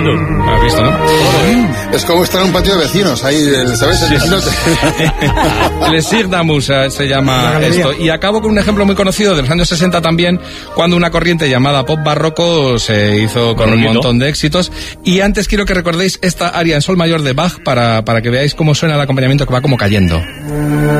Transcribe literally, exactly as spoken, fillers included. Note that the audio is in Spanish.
¿Has visto, no? Es como estar en un patio de vecinos, ahí, ¿sabes? El vecino te... Les Sigdamus se llama esto. Y acabo con un ejemplo muy conocido de los años sesenta también, cuando una corriente llamada pop barroco se hizo con un montón de éxitos. Y antes quiero que recordéis esta aria en sol mayor de Bach para, para que veáis cómo suena el acompañamiento, que va como cayendo.